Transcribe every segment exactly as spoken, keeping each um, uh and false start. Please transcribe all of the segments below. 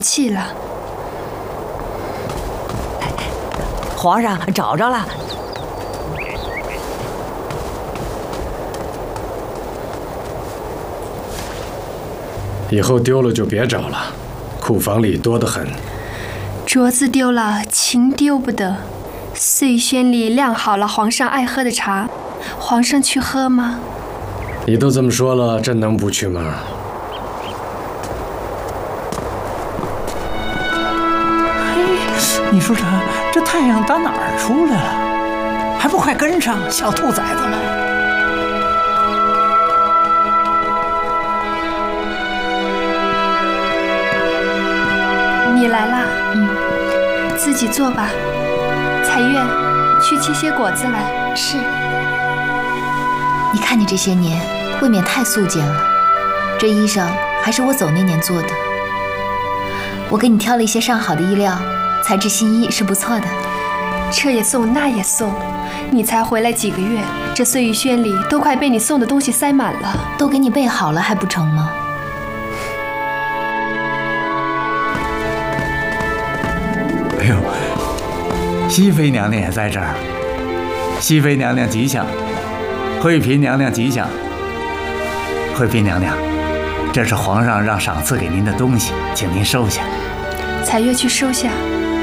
气了。 皇上找着了。 以后丢了就别找了，库房里多得很。 镯子丢了，情丢不得。碎轩里晾好了皇上爱喝的茶，皇上去喝吗？ 你都这么说了，朕能不去吗？ 你说这这太阳打哪儿出来了？还不快跟上，小兔崽子们！ 你来啦，嗯，自己做吧。彩月，去切些果子来。 是。你看你这些年未免太素简了，这衣裳还是我走那年做的。我给你挑了一些上好的衣料。材质新意是不错的， 这也送那也送，你才回来几个月，这碎玉轩里都快被你送的东西塞满了。 都给你备好了还不成吗？ 哎呦，熹妃娘娘也在这儿，熹妃娘娘吉祥，惠嫔娘娘吉祥。惠嫔娘娘，这是皇上让赏赐给您的东西，请您收下。 彩月去收下。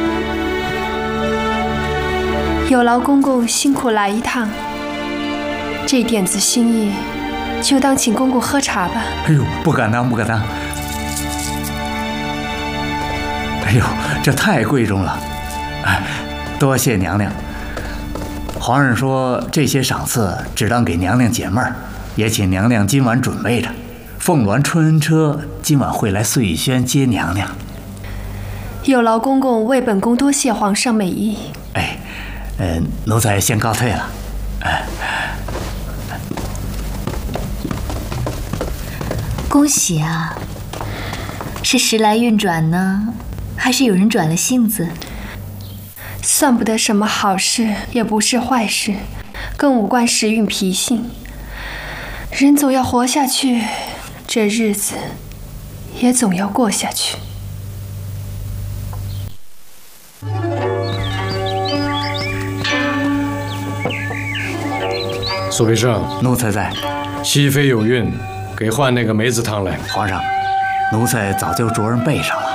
有劳公公辛苦来一趟，这点子心意，就当请公公喝茶吧。 哎呦，不敢当，不敢当。哎呦，这太贵重了，哎，多谢娘娘。皇上说这些赏赐只当给娘娘解闷儿，也请娘娘今晚准备着，凤鸾春恩车今晚会来碎玉轩接娘娘。 有劳公公为本宫多谢皇上美意。 哎。呃，奴才先告退了。哎， 恭喜啊！是时来运转呢，还是有人转了性子？ 算不得什么好事，也不是坏事，更无关时运脾性。人总要活下去，这日子也总要过下去。 苏培盛， 奴才在。 熹妃有孕，给换那个梅子汤来。 皇上，奴才早就着人备上了。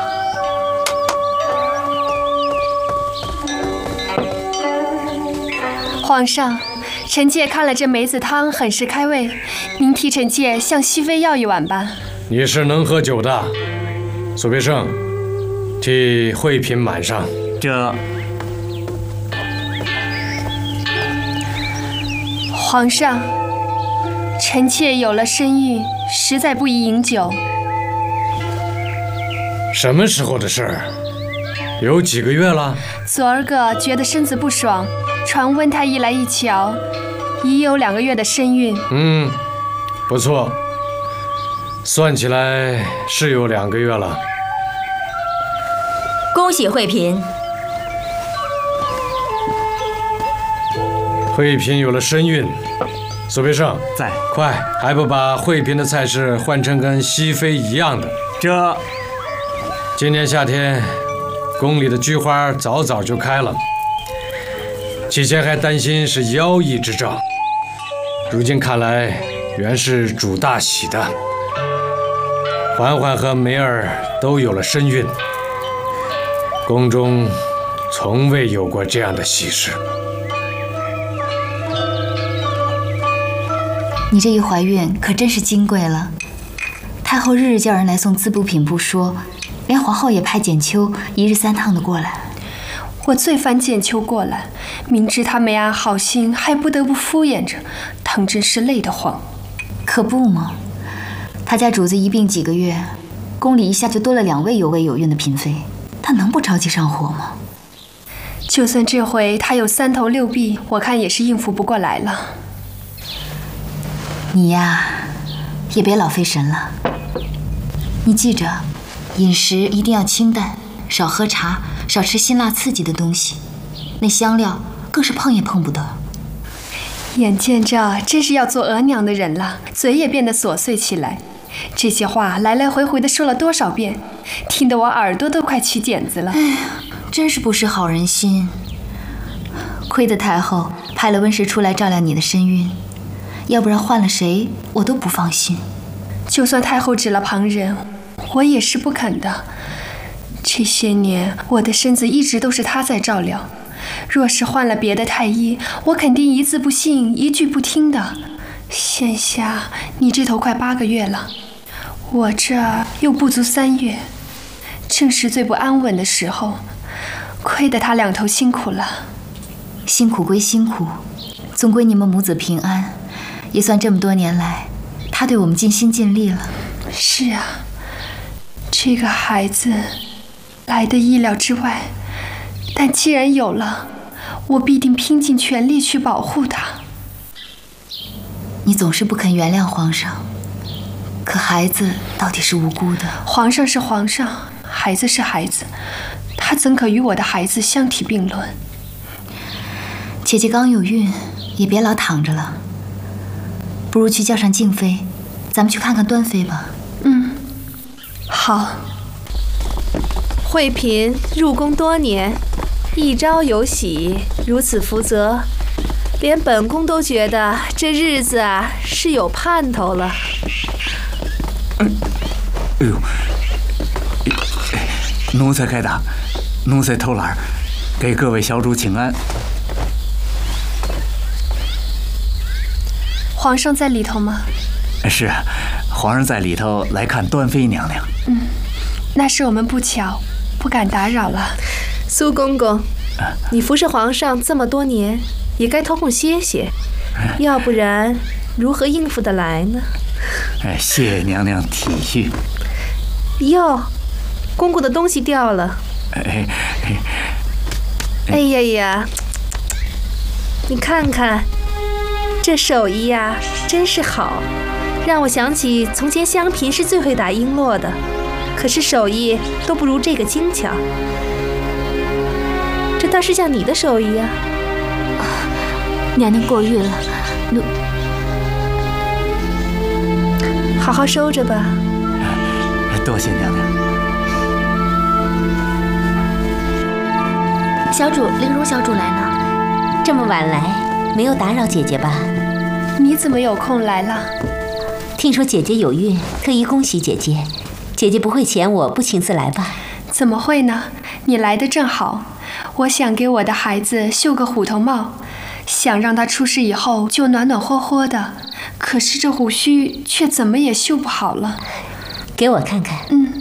皇上，臣妾看了这梅子汤很是开胃，您替臣妾向熹妃要一碗吧。 你是能喝酒的，苏培盛，替惠嫔满上。 这。 皇上，臣妾有了身孕，实在不宜饮酒。 什么时候的事儿？有几个月了？ 昨儿个觉得身子不爽，传温太医来一瞧，已有两个月的身孕。 嗯，不错，算起来是有两个月了。 恭喜惠嫔。 惠嫔有了身孕，苏培盛在， 快，还不把惠嫔的菜式换成跟熹妃一样的？ 这， 今年夏天，宫里的菊花早早就开了，起前还担心是妖异之兆，如今看来原是主大喜的。嬛嬛和梅儿都有了身孕，宫中从未有过这样的喜事。 你这一怀孕可真是金贵了。太后日日叫人来送滋补品不说，连皇后也派简秋一日三趟的过来。 我最烦简秋过来，明知她没安好心，还不得不敷衍着，疼真是累得慌。 可不嘛，他家主子一病几个月，宫里一下就多了两位有位有孕的嫔妃，他能不着急上火吗？ 就算这回他有三头六臂，我看也是应付不过来了。 你呀，也别老费神了。你记着，饮食一定要清淡，少喝茶，少吃辛辣刺激的东西。那香料更是碰也碰不得。 眼见着真是要做额娘的人了，嘴也变得琐碎起来。 这些话来来回回的说了多少遍，听得我耳朵都快起茧子了。 哎呀，真是不识好人心。亏得太后派了温氏出来照料你的身孕，要不然换了谁我都不放心。 就算太后指了旁人，我也是不肯的。这些年我的身子一直都是她在照料，若是换了别的太医，我肯定一字不信，一句不听的。现下你这头快八个月了，我这又不足三月，正是最不安稳的时候，亏得他两头辛苦了。 辛苦归辛苦，总归你们母子平安，也算这么多年来他对我们尽心尽力了。 是啊，这个孩子来的意料之外，但既然有了，我必定拼尽全力去保护他。 你总是不肯原谅皇上，可孩子到底是无辜的。 皇上是皇上，孩子是孩子，他怎可与我的孩子相提并论？ 姐姐刚有孕，也别老躺着了，不如去叫上静妃，咱们去看看端妃吧。 嗯，好。 惠嫔入宫多年，一朝有喜，如此福泽，连本宫都觉得这日子啊是有盼头了。 哎呦，奴才开打，奴才偷懒，给各位小主请安。 皇上在里头吗？ 是，皇上在里头来看端妃娘娘。 嗯，那是我们不巧，不敢打扰了。 苏公公，你服侍皇上这么多年，也该偷空歇歇，要不然如何应付得来呢？ 哎，谢娘娘体恤。 哟，公公的东西掉了。 哎哎哎呀呀，你看看。这手艺呀，真是好，让我想起从前香嫔是最会打璎珞的，可是手艺都不如这个精巧。这倒是像你的手艺啊！ 啊，娘娘过誉了，奴好好收着吧。 多谢娘娘。 小主，玲珑小主来呢， 这么晚来，没有打扰姐姐吧？ 你怎么有空来了？ 听说姐姐有孕，特意恭喜姐姐。姐姐不会嫌我不请自来吧？ 怎么会呢？你来得正好。我想给我的孩子绣个虎头帽，想让他出世以后就暖暖和和的。可是这胡须却怎么也绣不好了。 给我看看。 嗯。